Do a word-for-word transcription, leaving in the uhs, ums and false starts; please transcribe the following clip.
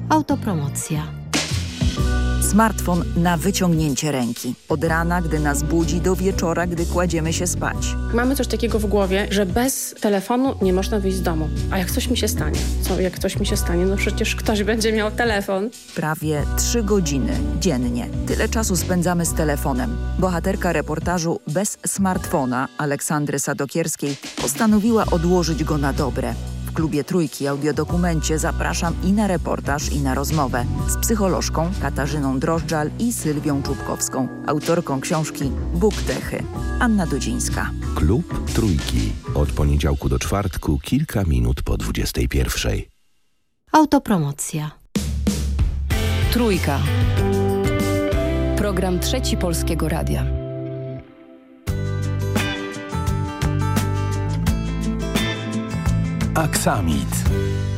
Autopromocja. Smartfon na wyciągnięcie ręki. Od rana, gdy nas budzi, do wieczora, gdy kładziemy się spać. Mamy coś takiego w głowie, że bez telefonu nie można wyjść z domu. A jak coś mi się stanie? Co, jak coś mi się stanie? No przecież ktoś będzie miał telefon. Prawie trzy godziny dziennie. Tyle czasu spędzamy z telefonem. Bohaterka reportażu Bez smartfona Aleksandry Sadokierskiej postanowiła odłożyć go na dobre. W klubie Trójki Audiodokumencie zapraszam i na reportaż, i na rozmowę z psycholożką Katarzyną Drożdżal i Sylwią Czubkowską, autorką książki BookTechy, Anna Dudzińska. Klub Trójki. Od poniedziałku do czwartku, kilka minut po dwudziestej pierwszej. Autopromocja. Trójka. Program Trzeci Polskiego Radia. Aksamit.